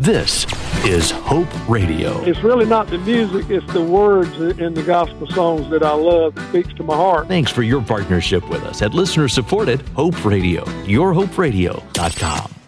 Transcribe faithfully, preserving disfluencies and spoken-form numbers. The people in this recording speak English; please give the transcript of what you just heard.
This is Hope Radio. It's really not the music, it's the words in the gospel songs that I love that speaks to my heart. Thanks for your partnership with us at listener-supported Hope Radio, your hope radio dot com.